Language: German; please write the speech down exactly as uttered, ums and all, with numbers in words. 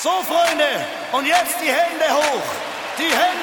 So, Freunde, und jetzt die Hände hoch. Die Hände